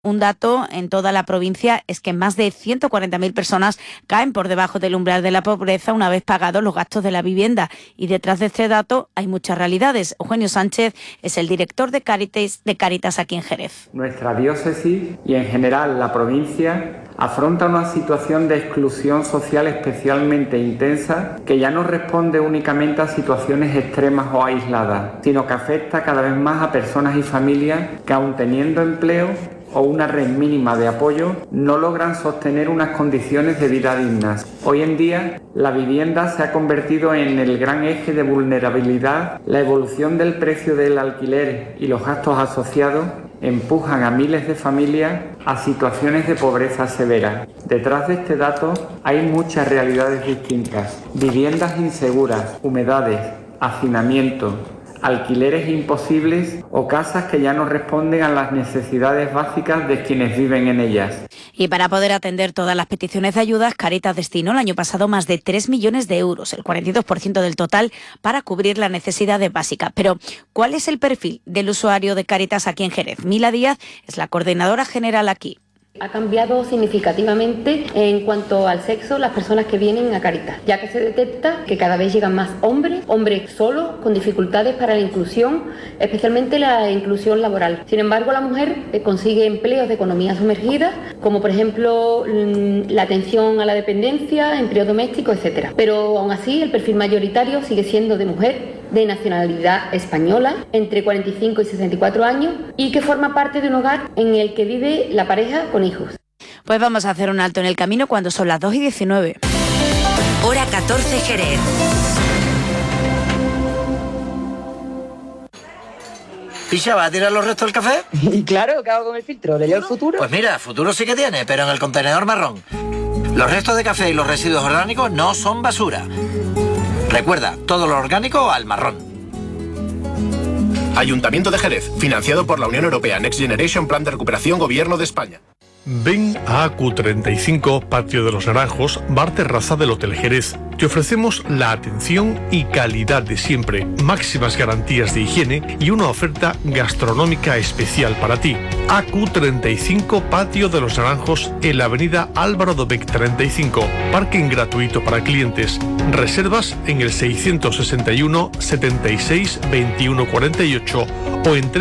Un dato en toda la provincia es que más de 140.000 personas caen por debajo del umbral de la pobreza una vez pagados los gastos de la vivienda. Y detrás de este dato hay muchas realidades. Eugenio Sánchez es el director de Cáritas aquí en Jerez. Nuestra diócesis y en general la provincia afronta una situación de exclusión social especialmente intensa que ya no responde únicamente a situaciones extremas o aisladas, sino que afecta cada vez más a personas y familias que, aun teniendo empleo o una red mínima de apoyo, no logran sostener unas condiciones de vida dignas. Hoy en día, la vivienda se ha convertido en el gran eje de vulnerabilidad. La evolución del precio del alquiler y los gastos asociados empujan a miles de familias a situaciones de pobreza severa. Detrás de este dato hay muchas realidades distintas: viviendas inseguras, humedades, hacinamiento, alquileres imposibles o casas que ya no responden a las necesidades básicas de quienes viven en ellas. Y para poder atender todas las peticiones de ayudas, Cáritas destinó el año pasado más de 3 millones de euros, el 42% del total, para cubrir las necesidades básicas. Pero, ¿cuál es el perfil del usuario de Cáritas aquí en Jerez? Mila Díaz es la coordinadora general aquí. Ha cambiado significativamente en cuanto al sexo las personas que vienen a Cáritas, ya que se detecta que cada vez llegan más hombres solos, con dificultades para la inclusión, especialmente la inclusión laboral. Sin embargo, la mujer consigue empleos de economía sumergida, como por ejemplo la atención a la dependencia, empleo doméstico, etc. Pero aún así, el perfil mayoritario sigue siendo de mujer, de nacionalidad española, entre 45 y 64 años, y que forma parte de un hogar en el que vive la pareja con hijos. Pues vamos a hacer un alto en el camino cuando son las 2:19. Hora 14, Jerez. Picha, ¿va a tirar los restos del café? Y claro, ¿qué hago con el filtro? ¿Le leo el futuro? Pues mira, futuro sí que tiene, pero en el contenedor marrón. Los restos de café y los residuos orgánicos no son basura. Recuerda, todo lo orgánico al marrón. Ayuntamiento de Jerez, financiado por la Unión Europea Next Generation Plan de Recuperación Gobierno de España. Ven a AQ35, Patio de los Naranjos, bar terraza del Hotel Jerez. Te ofrecemos la atención y calidad de siempre, máximas garantías de higiene y una oferta gastronómica especial para ti. AQ35, Patio de los Naranjos, en la avenida Álvaro Dobech 35. Parking gratuito para clientes. Reservas en el 661 76 21 48 o en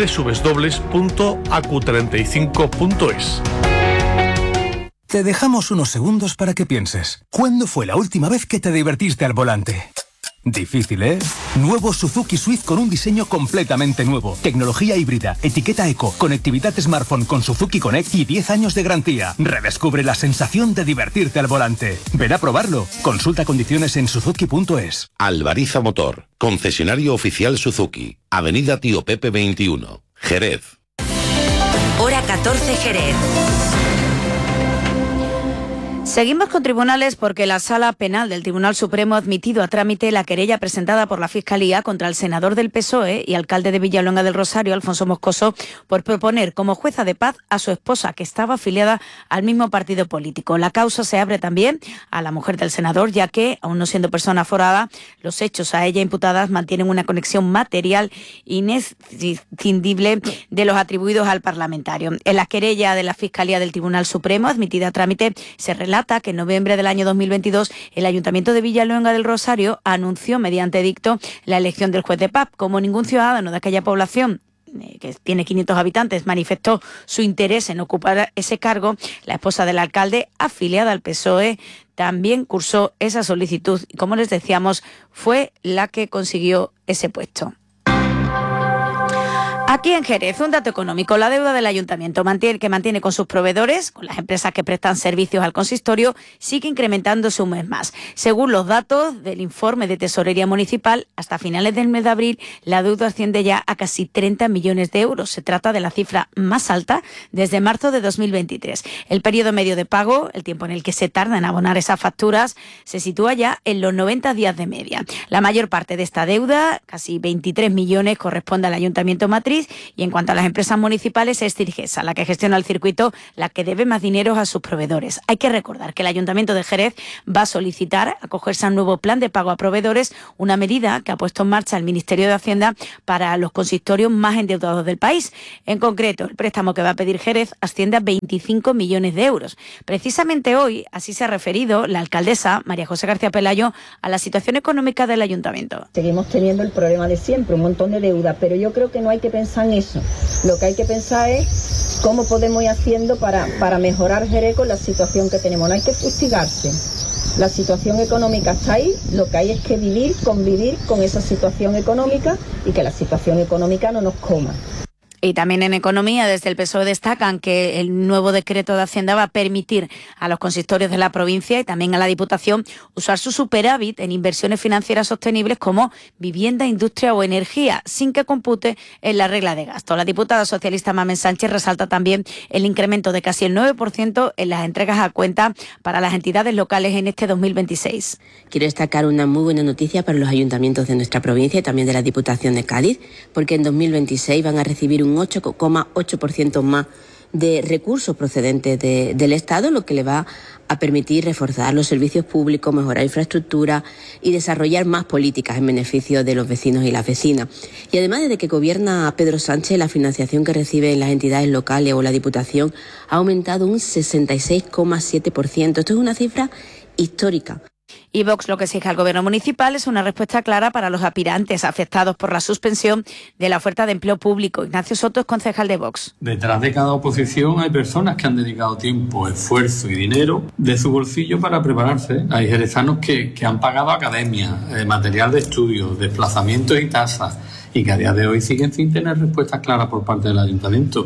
www.acu35.es. Te dejamos unos segundos para que pienses. ¿Cuándo fue la última vez que te divertiste al volante? Difícil, ¿eh? Nuevo Suzuki Swift con un diseño completamente nuevo. Tecnología híbrida, etiqueta eco, conectividad smartphone con Suzuki Connect y 10 años de garantía. Redescubre la sensación de divertirte al volante. Ven a probarlo. Consulta condiciones en suzuki.es. Alvariza Motor, concesionario oficial Suzuki. Avenida Tío Pepe 21, Jerez. Hora 14, Jerez. Seguimos con tribunales porque la Sala Penal del Tribunal Supremo ha admitido a trámite la querella presentada por la Fiscalía contra el senador del PSOE y alcalde de Villalonga del Rosario, Alfonso Moscoso, por proponer como jueza de paz a su esposa, que estaba afiliada al mismo partido político. La causa se abre también a la mujer del senador, ya que, aun no siendo persona aforada, los hechos a ella imputadas mantienen una conexión material inescindible de los atribuidos al parlamentario. En la querella de la Fiscalía del Tribunal Supremo, admitida a trámite, se relata que en noviembre del año 2022 el Ayuntamiento de Villalonga del Rosario anunció mediante edicto la elección del juez de paz. Como ningún ciudadano de aquella población, que tiene 500 habitantes, manifestó su interés en ocupar ese cargo, la esposa del alcalde, afiliada al PSOE, también cursó esa solicitud y, como les decíamos, fue la que consiguió ese puesto. Aquí en Jerez, un dato económico. La deuda del ayuntamiento que mantiene con sus proveedores, con las empresas que prestan servicios al consistorio, sigue incrementándose un mes más. Según los datos del informe de Tesorería Municipal, hasta finales del mes de abril, la deuda asciende ya a casi 30 millones de euros. Se trata de la cifra más alta desde marzo de 2023. El periodo medio de pago, el tiempo en el que se tarda en abonar esas facturas, se sitúa ya en los 90 días de media. La mayor parte de esta deuda, casi 23 millones, corresponde al ayuntamiento matriz, Cádiz. Y en cuanto a las empresas municipales, es Cirgesa, la que gestiona el circuito, la que debe más dinero a sus proveedores. Hay que recordar que el Ayuntamiento de Jerez va a solicitar acogerse a un nuevo plan de pago a proveedores, una medida que ha puesto en marcha el Ministerio de Hacienda para los consistorios más endeudados del país. En concreto, el préstamo que va a pedir Jerez asciende a 25 millones de euros. Precisamente hoy, así se ha referido la alcaldesa María José García Pelayo a la situación económica del ayuntamiento. Seguimos teniendo el problema de siempre, un montón de deuda, pero yo creo que no hay que pensar en eso. Lo que hay que pensar es cómo podemos ir haciendo para mejorar Jerez con la situación que tenemos. No hay que fustigarse. La situación económica está ahí, lo que hay es que convivir con esa situación económica y que la situación económica no nos coma. Y también en economía, desde el PSOE destacan que el nuevo decreto de Hacienda va a permitir a los consistorios de la provincia y también a la Diputación usar su superávit en inversiones financieras sostenibles como vivienda, industria o energía, sin que compute en la regla de gasto. La diputada socialista Mamen Sánchez resalta también el incremento de casi el 9% en las entregas a cuenta para las entidades locales en este 2026. Quiero destacar una muy buena noticia para los ayuntamientos de nuestra provincia y también de la Diputación de Cádiz, porque en 2026 van a recibir un 8,8% más de recursos procedentes del Estado, lo que le va a permitir reforzar los servicios públicos, mejorar infraestructura y desarrollar más políticas en beneficio de los vecinos y las vecinas. Y además, desde que gobierna Pedro Sánchez, la financiación que reciben las entidades locales o la Diputación ha aumentado un 66,7%. Esto es una cifra histórica. Y Vox lo que exige al Gobierno municipal es una respuesta clara para los aspirantes afectados por la suspensión de la oferta de empleo público. Ignacio Soto es concejal de Vox. Detrás de cada oposición hay personas que han dedicado tiempo, esfuerzo y dinero de su bolsillo para prepararse. Hay jerezanos que han pagado academia, material de estudio, desplazamientos y tasas, y que a día de hoy siguen sin tener respuestas claras por parte del Ayuntamiento.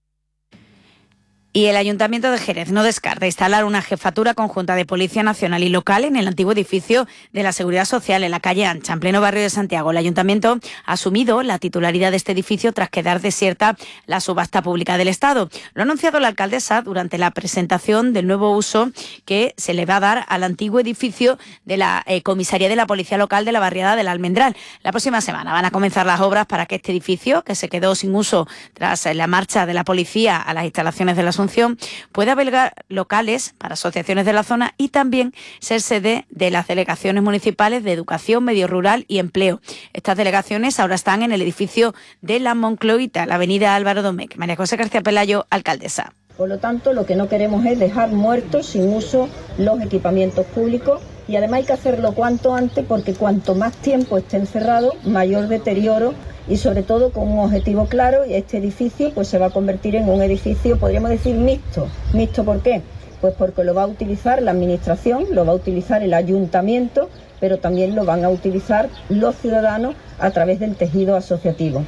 Y el Ayuntamiento de Jerez no descarta instalar una jefatura conjunta de Policía Nacional y local en el antiguo edificio de la Seguridad Social en la calle Ancha, en pleno barrio de Santiago. El Ayuntamiento ha asumido la titularidad de este edificio tras quedar desierta la subasta pública del Estado. Lo ha anunciado la alcaldesa durante la presentación del nuevo uso que se le va a dar al antiguo edificio de la comisaría de la Policía Local de la barriada del Almendral. La próxima semana van a comenzar las obras para que este edificio, que se quedó sin uso tras la marcha de la policía a las instalaciones de la Asunción, puede albergar locales para asociaciones de la zona y también ser sede de las delegaciones municipales de Educación, Medio Rural y Empleo. Estas delegaciones ahora están en el edificio de la Moncloita, la avenida Álvaro Domecq. María José García Pelayo, alcaldesa. Por lo tanto, lo que no queremos es dejar muertos sin uso los equipamientos públicos y además hay que hacerlo cuanto antes porque cuanto más tiempo esté encerrado, mayor deterioro y sobre todo con un objetivo claro, y este edificio pues se va a convertir en un edificio, podríamos decir, mixto. ¿Mixto por qué? Pues porque lo va a utilizar la Administración, lo va a utilizar el Ayuntamiento, pero también lo van a utilizar los ciudadanos a través del tejido asociativo.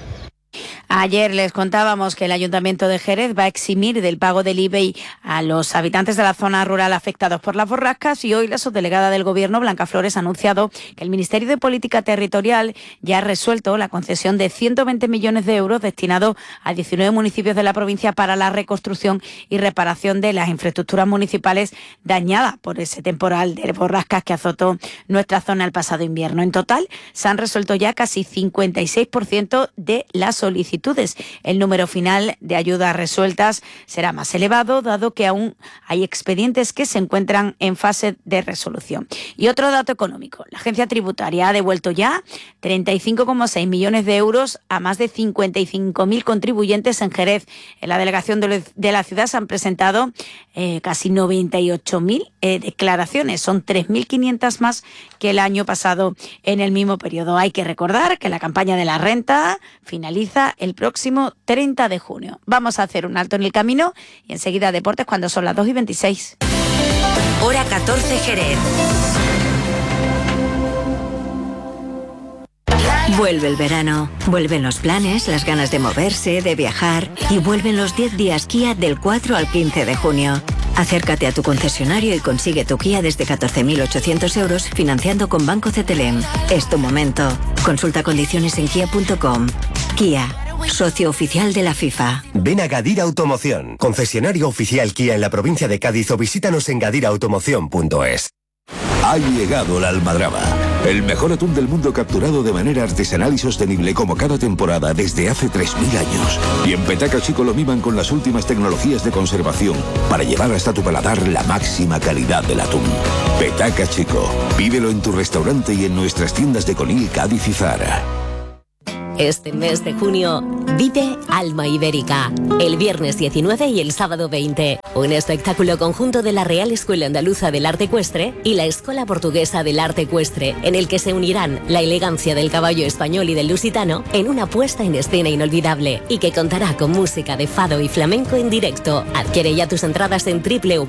Ayer les contábamos que el Ayuntamiento de Jerez va a eximir del pago del IBI a los habitantes de la zona rural afectados por las borrascas y hoy la subdelegada del Gobierno, Blanca Flores, ha anunciado que el Ministerio de Política Territorial ya ha resuelto la concesión de 120 millones de euros destinados a 19 municipios de la provincia para la reconstrucción y reparación de las infraestructuras municipales dañadas por ese temporal de borrascas que azotó nuestra zona el pasado invierno. En total, se han resuelto ya casi 56% de las solicitudes. El número final de ayudas resueltas será más elevado, dado que aún hay expedientes que se encuentran en fase de resolución. Y otro dato económico. La agencia tributaria ha devuelto ya 35,6 millones de euros a más de 55.000 contribuyentes en Jerez. En la delegación de la ciudad se han presentado casi 98.000 declaraciones. Son 3.500 más que el año pasado en el mismo periodo. Hay que recordar que la campaña de la renta finaliza el próximo 30 de junio. Vamos a hacer un alto en el camino y enseguida deportes cuando son las 2:26. Hora 14 Jerez. Vuelve el verano, vuelven los planes, las ganas de moverse, de viajar y vuelven los 10 días Kia del 4 al 15 de junio. Acércate a tu concesionario y consigue tu Kia desde 14.800 euros financiando con Banco CTLM. Es tu momento. Consulta condiciones en kia.com. Kia, socio oficial de la FIFA. Ven a Gadir Automoción, concesionario oficial Kia en la provincia de Cádiz o visítanos en gadirautomoción.es. Ha llegado la almadraba, el mejor atún del mundo capturado de manera artesanal y sostenible como cada temporada desde hace 3.000 años. Y en Petaca Chico lo miman con las últimas tecnologías de conservación para llevar hasta tu paladar la máxima calidad del atún. Petaca Chico, pídelo en tu restaurante y en nuestras tiendas de Conil, Cádiz y Zara. Este mes de junio, vive Alma Ibérica. El viernes 19 y el sábado 20. Un espectáculo conjunto de la Real Escuela Andaluza del Arte Ecuestre y la Escuela Portuguesa del Arte Ecuestre, en el que se unirán la elegancia del caballo español y del lusitano en una puesta en escena inolvidable y que contará con música de fado y flamenco en directo. Adquiere ya tus entradas en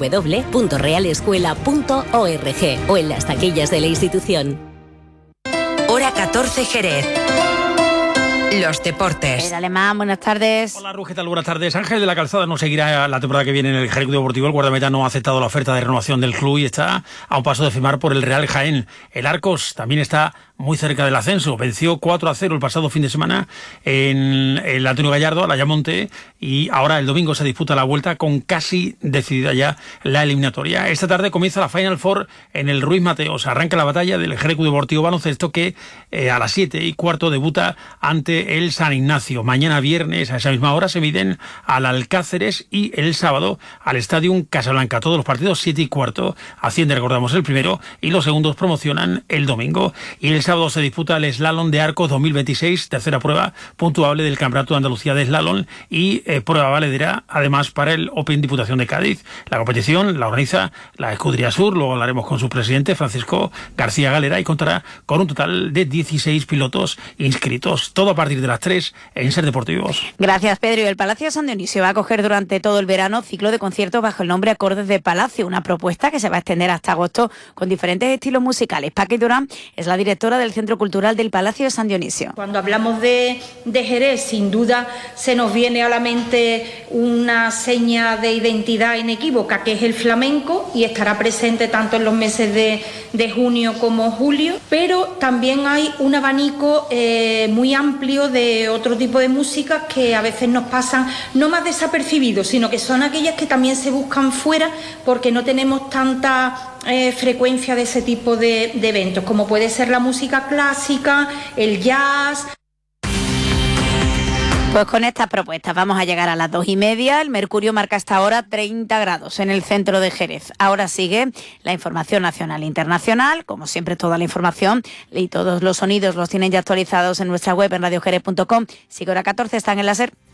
www.realescuela.org o en las taquillas de la institución. Hora 14 Jerez. Los deportes. El Alemán, buenas tardes. Hola, Ruth, ¿qué tal? Buenas tardes. Ángel de la Calzada no seguirá la temporada que viene en el Jerez Deportivo. El guardameta no ha aceptado la oferta de renovación del club y está a un paso de firmar por el Real Jaén. El Arcos también está muy cerca del ascenso. Venció 4-0 el pasado fin de semana en el Antonio Gallardo, al Ayamonte, y ahora el domingo se disputa la vuelta con casi decidida ya la eliminatoria. Esta tarde comienza la Final Four en el Ruiz Mateos. Arranca la batalla del Jerez Deportivo Baloncesto que a las 7:15 debuta ante el San Ignacio. Mañana viernes a esa misma hora se miden al Alcáceres y el sábado al Stadium Casablanca. Todos los partidos 7:15. Asciende, recordamos, el primero y los segundos promocionan el domingo. Y el sábado se disputa el Slalom de Arcos 2026, tercera prueba puntuable del Campeonato de Andalucía de Slalom y prueba valedera además para el Open Diputación de Cádiz. La competición la organiza la Escudería Sur, luego hablaremos con su presidente Francisco García Galera y contará con un total de 16 pilotos inscritos. Todo a partir de las 3 en Ser Deportivos. Gracias, Pedro. Y el Palacio de San Dionisio va a acoger durante todo el verano ciclo de conciertos bajo el nombre Acordes de Palacio, una propuesta que se va a extender hasta agosto con diferentes estilos musicales. Paqui Durán es la directora del Centro Cultural del Palacio de San Dionisio. Cuando hablamos de Jerez, sin duda se nos viene a la mente una seña de identidad inequívoca, que es el flamenco, y estará presente tanto en los meses de junio como julio, pero también hay un abanico muy amplio de otro tipo de músicas que a veces nos pasan no más desapercibidos, sino que son aquellas que también se buscan fuera porque no tenemos tanta frecuencia de ese tipo de eventos, como puede ser la música clásica, el jazz. Pues con estas propuestas vamos a llegar a las 2:30. El mercurio marca hasta ahora 30 grados en el centro de Jerez. Ahora sigue la información nacional e internacional. Como siempre, toda la información y todos los sonidos los tienen ya actualizados en nuestra web en radiojerez.com. Sigue hora 14, están en la SER.